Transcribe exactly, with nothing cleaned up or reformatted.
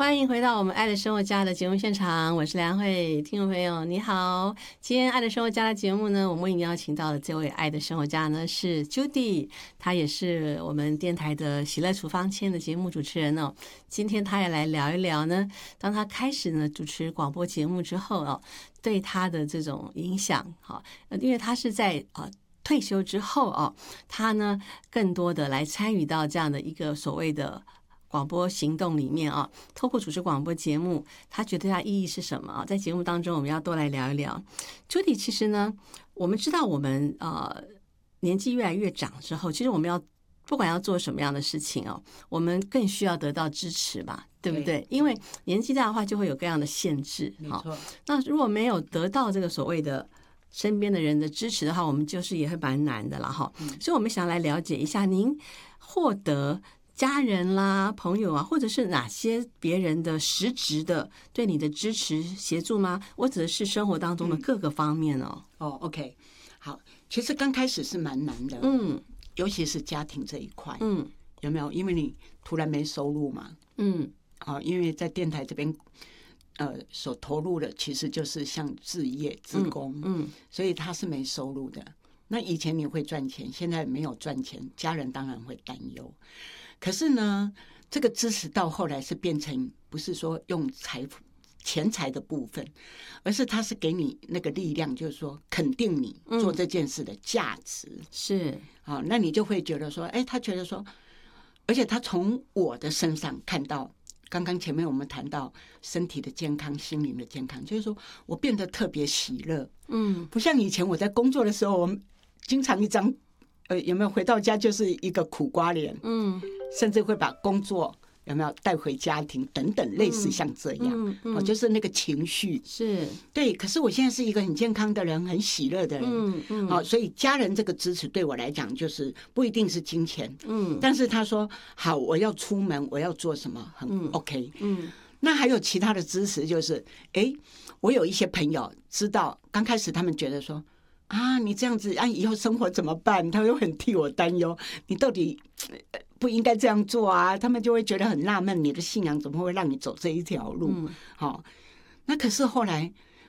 欢迎回到我们爱的生活家的节目现场，我是梁慧。听众朋友你好，今天爱的生活家的节目呢，我们为您邀请到的这位爱的生活家呢是 Judy， 她也是我们电台的喜乐处方签的节目主持人哦。今天她也来聊一聊呢，当她开始呢主持广播节目之后哦，对她的这种影响哈，因为她是在啊。退休之后哦，他呢更多的来参与到这样的一个所谓的广播行动里面啊，透过主持广播节目，他觉得它意义是什么啊？在节目当中，我们要多来聊一聊。Judy，其实呢，我们知道我们呃年纪越来越长之后，其实我们要不管要做什么样的事情哦，我们更需要得到支持嘛，对不对？因为年纪大的话，就会有各样的限制。 没错。 那如果没有得到这个所谓的身边的人的支持的话，我们就是也会蛮难的了哈。所以我们想来了解一下，您获得家人啦、朋友啊，或者是哪些别人的实质的对你的支持协助吗？我指的是生活当中的各个方面哦。 嗯、哦 ，OK， 好，其实刚开始是蛮难的， 嗯， 尤其是家庭这一块， 嗯， 有没有？因为你突然没收入嘛， 嗯， 啊、哦，因为在电台这边。呃，所投入的其实就是像志业、志工， 嗯，嗯， 所以他是没收入的。那以前你会赚钱，现在没有赚钱，家人当然会担忧。可是呢，这个支持到后来是变成不是说用财富、钱财的部分，而是他是给你那个力量，就是说肯定你做这件事的价值。 嗯、是啊，那你就会觉得说，哎，他觉得说，而且他从我的身上看到。刚刚前面我们谈到身体的健康、心灵的健康，就是说我变得特别喜乐，嗯，不像以前我在工作的时候，我们经常一张，呃，有没有回到家就是一个苦瓜脸，嗯，甚至会把工作有没有带回家庭等等，类似像这样，嗯嗯、哦，就是那个情绪是对。可是我现在是一个很健康的人，很喜乐的人，嗯嗯，好、哦，所以家人这个支持对我来讲，就是不一定是金钱，嗯，但是他说好，我要出门，我要做什么，很 OK，嗯。那还有其他的支持，就是哎，我有一些朋友知道，刚开始他们觉得说啊，你这样子啊，以后生活怎么办？他又很替我担忧，你到底不应该这样做啊，他们就会觉得很纳闷，你的信仰怎么会让你走这一条路？好、嗯哦，那可是后来